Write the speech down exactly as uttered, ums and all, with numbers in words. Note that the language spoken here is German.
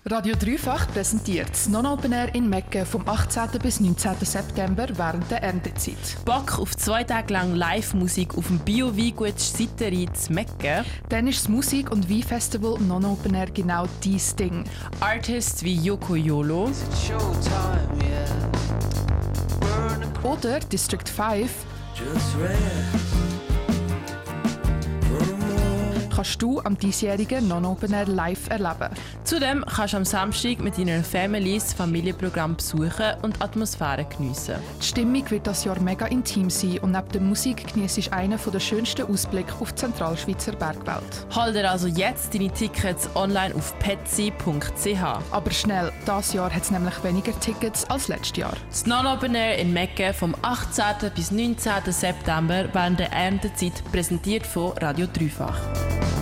Radio Dreifach präsentiert das Non-Open Air in Mecken vom achtzehnten bis neunzehnten September während der Erntezeit. Bock auf zwei Tage lang Live-Musik auf dem Bio-Weingut Sitterin zu Mecken? Dann ist das Musik- und Weinfestival Non-Open Air genau dein Ding. Artists wie Yoko Yolo oder District fünf kannst du am diesjährigen Non-Open Air live erleben. Zudem kannst du am Samstag mit deiner Family das Familienprogramm besuchen und die Atmosphäre geniessen. Die Stimmung wird das Jahr mega intim sein und neben der Musik genießt du einen der schönsten Ausblicke auf die Zentralschweizer Bergwelt. Hol dir also jetzt deine Tickets online auf petzi punkt c h. Aber schnell, dieses Jahr hat es nämlich weniger Tickets als letztes Jahr. Das Non-Open Air in Mecken vom achtzehnten bis neunzehnten September während der Erntezeit, präsentiert von Radio Dreifach.